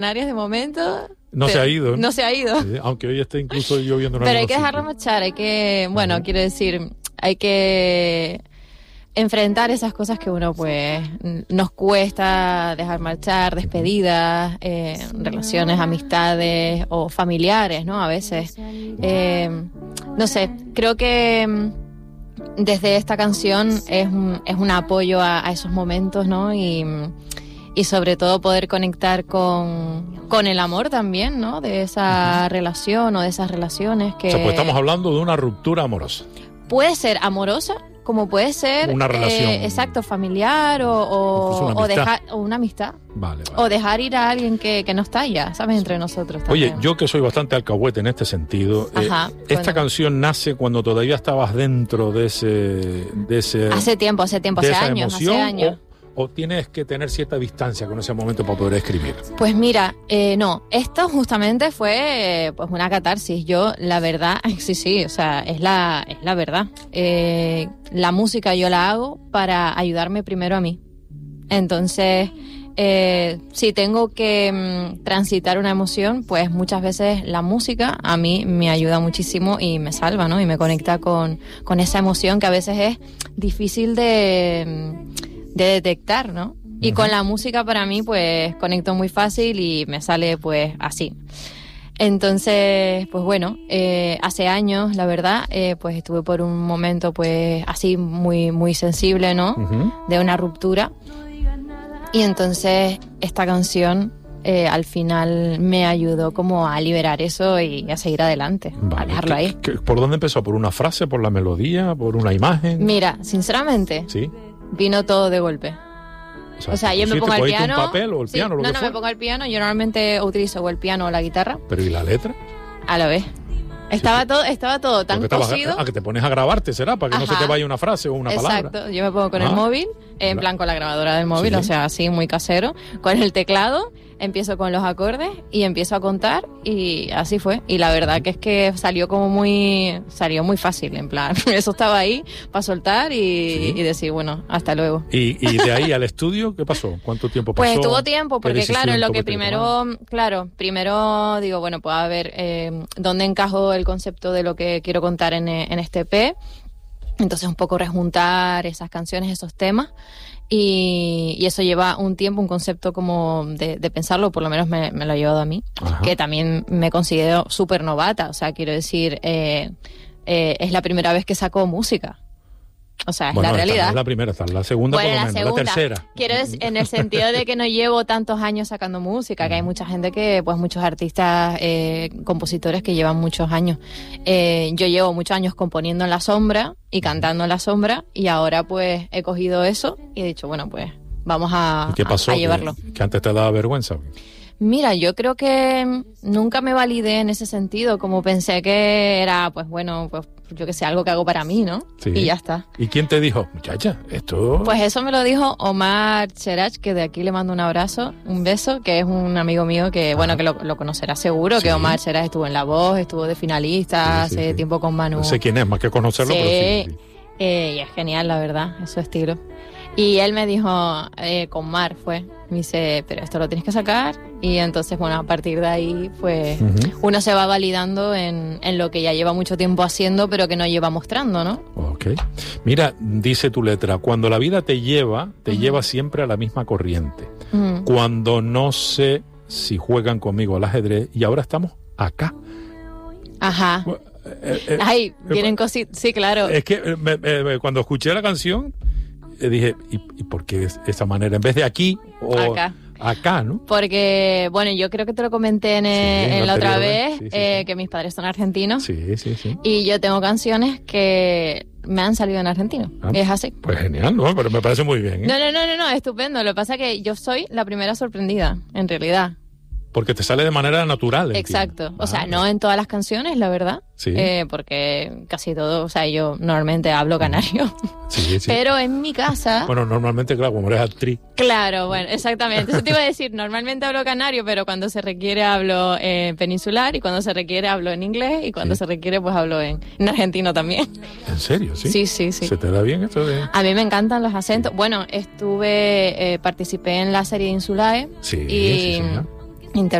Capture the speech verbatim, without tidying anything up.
Canarias de momento... No se ha ido. No se ha ido. Sí, aunque hoy esté incluso lloviendo en Pero hay algunos que dejarlo sitios. marchar, hay que... Bueno, uh-huh. quiero decir, hay que enfrentar esas cosas que uno, pues, nos cuesta dejar marchar, despedidas, eh, relaciones, amistades o familiares, ¿no? A veces. Eh, no sé, creo que desde esta canción es un, es un apoyo a, a esos momentos, ¿no? Y... y sobre todo poder conectar con, con el amor también, ¿no? De esa uh-huh. relación o de esas relaciones que... O sea, pues estamos hablando de una ruptura amorosa. Puede ser amorosa, como puede ser... Una relación... Eh, exacto, familiar o, o, una o, dejar, o una amistad. Vale, vale. O dejar ir a alguien que, que no está ya, ¿sabes? Entre nosotros también. Oye, yo que soy bastante alcahuete en este sentido, Ajá, eh, esta bueno. canción nace cuando todavía estabas dentro de ese... De ese hace tiempo, hace tiempo, hace años, hace años. O, ¿O tienes que tener cierta distancia con ese momento para poder escribir? Pues mira, eh, no, esto justamente fue eh, pues una catarsis. Yo, la verdad, sí, sí, o sea, es la, es la verdad. Eh, la música yo la hago para ayudarme primero a mí. Entonces, eh, si tengo que mm, transitar una emoción, pues muchas veces la música a mí me ayuda muchísimo y me salva, ¿no? Y me conecta con, con esa emoción que a veces es difícil de... de detectar, ¿no? Y uh-huh. con la música para mí, pues, conecto muy fácil y me sale, pues, así. Entonces, pues bueno, eh, hace años, la verdad, eh, pues estuve por un momento, pues, así muy, muy sensible, ¿no? Uh-huh. De una ruptura. Y entonces, esta canción, eh, al final, me ayudó como a liberar eso y a seguir adelante, vale. a dejarlo ahí. ¿Qué, qué, ¿Por dónde empezó? ¿Por una frase, por la melodía, por una imagen? Mira, sinceramente... Sí. Vino todo de golpe. O sea, o sea yo me pongo al piano. Un papel o el sí, piano, lo no, que no, fuera. me pongo al piano. Yo normalmente utilizo o el piano o la guitarra. ¿Pero y la letra? A la vez. Estaba, sí, todo, estaba todo tan cosido. A que te pones a grabarte, ¿será? Para que Ajá. no se te vaya una frase o una Exacto. palabra. Exacto. Yo me pongo con ah. el móvil, en plan con la grabadora del móvil, ¿sí? O sea, así muy casero. Con el teclado, empiezo con los acordes y empiezo a contar y así fue. Y la verdad que es que salió como muy... Salió muy fácil, en plan. Eso estaba ahí para soltar y, sí. y decir, bueno, hasta luego. ¿Y, y de ahí al estudio qué pasó? ¿Cuánto tiempo pasó? Pues estuvo tiempo, porque claro, en lo que primero... Claro, primero digo, bueno, pues a ver, eh, ¿dónde encajo el concepto de lo que quiero contar en, en este E P? Entonces un poco rejuntar esas canciones, esos temas. Y, y eso lleva un tiempo, un concepto como de, de pensarlo, por lo menos me, me lo ha llevado a mí, Ajá. que también me considero súper novata, o sea, quiero decir, eh, eh, es la primera vez que saco música. O sea, es bueno, la realidad. No es la primera, esta es la segunda, bueno, por lo la menos, segunda. la tercera. Quiero decir, en el sentido de que no llevo tantos años sacando música, que hay mucha gente que, pues muchos artistas, eh, compositores que llevan muchos años. Eh, yo llevo muchos años componiendo en la sombra y cantando en la sombra, y ahora pues he cogido eso y he dicho, bueno, pues vamos a, ¿Qué pasó? a, a llevarlo. ¿Que, que antes te daba vergüenza? Mira, yo creo que nunca me validé en ese sentido, como pensé que era, pues bueno, pues yo que sé, algo que hago para mí, ¿no? Sí. Y ya está. ¿Y quién te dijo, muchacha, esto...? Pues eso me lo dijo Omar Cherach, que de aquí le mando un abrazo, un beso, que es un amigo mío que, Ajá. bueno, que lo, lo conocerá seguro, sí. que Omar Cherach estuvo en La Voz, estuvo de finalista sí, sí, hace sí. tiempo con Manu. No sé quién es, más que conocerlo, sí. pero sí. sí. Eh, y es genial, la verdad, es su estilo. Y él me dijo, eh, con Mar fue, me dice, pero esto lo tienes que sacar. Y entonces, bueno, a partir de ahí, pues, uh-huh. uno se va validando en, en lo que ya lleva mucho tiempo haciendo, pero que no lleva mostrando, ¿no? Ok. Mira, dice tu letra, cuando la vida te lleva, te uh-huh. lleva siempre a la misma corriente. Uh-huh. Cuando no sé si juegan conmigo al ajedrez, y ahora estamos acá. Ajá. Eh, eh, Ay, vienen eh, cositas, sí, claro. Es que eh, me, me, cuando escuché la canción... dije, ¿y, ¿y por qué de esa manera? En vez de aquí o acá, acá ¿no? Porque, bueno, yo creo que te lo comenté en, sí, en, en la otra vez, sí, sí, eh, sí. que mis padres son argentinos. Sí, sí, sí. Y yo tengo canciones que me han salido en argentino. Ah, es así. Pues genial, ¿no? Pero me parece muy bien, ¿eh? No, no, no, no, no, estupendo. Lo que pasa es que yo soy la primera sorprendida, en realidad. Porque te sale de manera natural. Exacto. Entiendo. O sea, ah, no en todas las canciones, la verdad. Sí. Eh, porque casi todo, o sea, yo normalmente hablo canario. Sí, sí. Pero en mi casa... Bueno, normalmente, claro, como eres actriz. Claro, bueno, exactamente. Eso te iba a decir, normalmente hablo canario, pero cuando se requiere hablo eh, peninsular, y cuando se requiere hablo en inglés, y cuando sí. se requiere pues hablo en, en argentino también. ¿En serio? Sí. Sí, sí, sí. ¿Se te da bien esto de...? A mí me encantan los acentos. Bueno, estuve, eh, participé en la serie Insulae. Sí, y, sí, señor. Inter